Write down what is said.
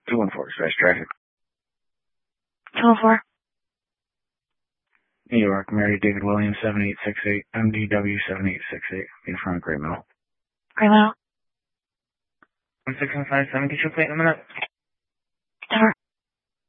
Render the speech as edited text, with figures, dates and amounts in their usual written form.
214, dispatch traffic. 214. New York, Mary David Williams, 7868, MDW 7868, in front of Great Mill. Great Mill. 1657, get your plate in a minute.